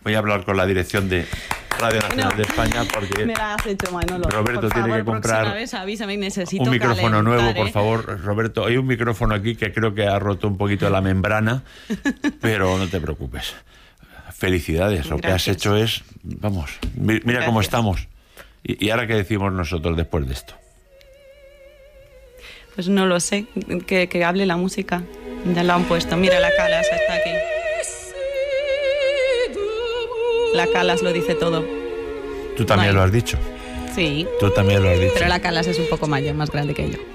Voy a hablar con la dirección de Radio Nacional de España porque me la has hecho, Manolo. Roberto por tiene favor, que comprar próxima vez avísame, necesito un micrófono calentar, nuevo, por favor. Roberto, hay un micrófono aquí que creo que ha roto un poquito la membrana, pero no te preocupes. Felicidades, lo que has hecho es, vamos, mira cómo estamos. ¿Y ahora qué decimos nosotros después de esto? Pues no lo sé, que hable la música. Ya lo han puesto, mira, la Calas está aquí. La Calas lo dice todo. Tú también lo has dicho. Sí. Tú también lo has dicho. Pero la Calas es un poco mayor, más grande que yo.